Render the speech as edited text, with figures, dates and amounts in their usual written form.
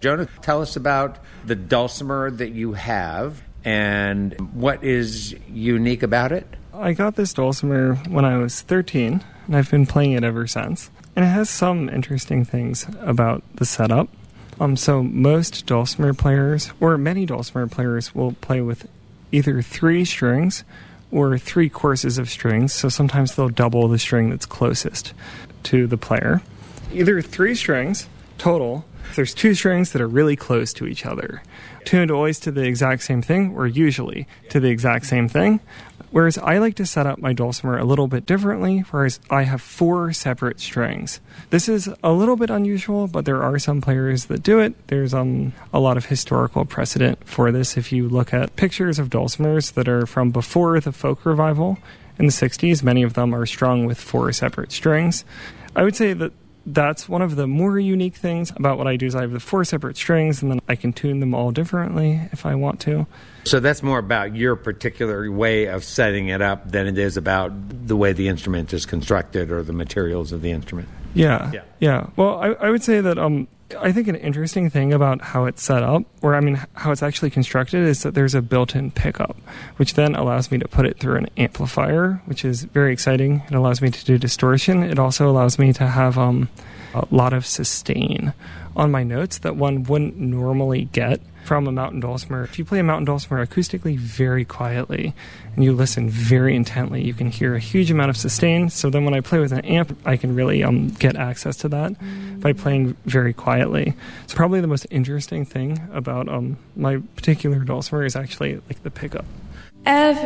Jonah, tell us about the dulcimer that you have and what is unique about it. I got this dulcimer when I was 13, and I've been playing it ever since. And it has some interesting things about the setup. So most dulcimer players, or many dulcimer players, will play with either 3 strings or 3 courses of strings. So sometimes they'll double the string that's closest to the player. Either 3 strings total. There's 2 strings that are really close to each other, tuned always to the exact same thing, or usually to the exact same thing. Whereas I like to set up my dulcimer a little bit differently, whereas I have 4 separate strings. This is a little bit unusual, but there are some players that do it. There's a lot of historical precedent for this. If you look at pictures of dulcimers that are from before the folk revival in the 60s, many of them are strung with 4 separate strings. I would say that that's one of the more unique things about what I do is I have the 4 separate strings, and then I can tune them all differently if I want to. So that's more about your particular way of setting it up than it is about the way the instrument is constructed or the materials of the instrument. Yeah. Well, I would say that I think an interesting thing about how it's set up, how it's actually constructed, is that there's a built-in pickup, which then allows me to put it through an amplifier, which is very exciting. It allows me to do distortion. It also allows me to have a lot of sustain on my notes that one wouldn't normally get from a mountain dulcimer. If you play a mountain dulcimer acoustically very quietly and you listen very intently, you can hear a huge amount of sustain. So then when I play with an amp, I can really get access to that by playing very quietly. So probably the most interesting thing about my particular dulcimer is actually like the pickup.